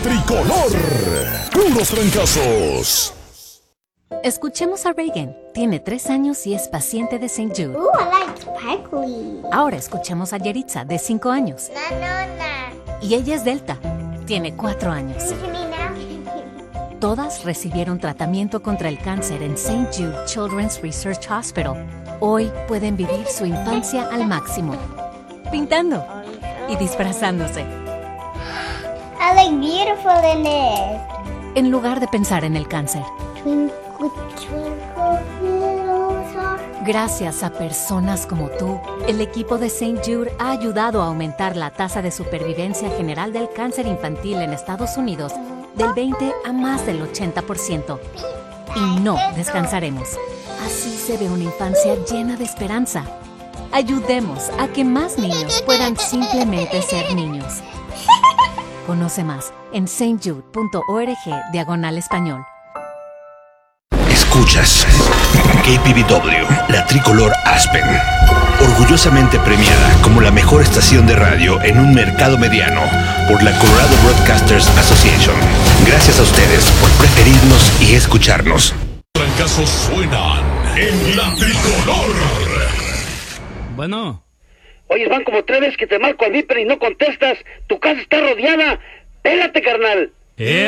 tricolor. Puros trancazos. Escuchemos a Reagan. Tiene 3 años y es paciente de St. Jude. Ooh, I like sparkly. Ahora escuchemos a Yeritza, de 5 años. No. Y ella es Delta. Tiene 4 años. Look at me now. Todas recibieron tratamiento contra el cáncer en St. Jude Children's Research Hospital. Hoy pueden vivir su infancia al máximo. Pintando y disfrazándose. I look beautiful in this. En lugar de pensar en el cáncer. Twinkle, twinkle, little star. Gracias a personas como tú, el equipo de St. Jude ha ayudado a aumentar la tasa de supervivencia general del cáncer infantil en Estados Unidos del 20 a más del 80%. Y no descansaremos. Así se ve una infancia llena de esperanza. Ayudemos a que más niños puedan simplemente ser niños. Conoce más en stjude.org/español. Escuchas KPVW, la tricolor Aspen, orgullosamente premiada como la mejor estación de radio en un mercado mediano por la Colorado Broadcasters Association. Gracias a ustedes por preferirnos y escucharnos. Trancazos suenan en la tricolor. Bueno. Oye, van como 3 veces que te marco al Viper y no contestas. Tu casa está rodeada. Pégate, carnal.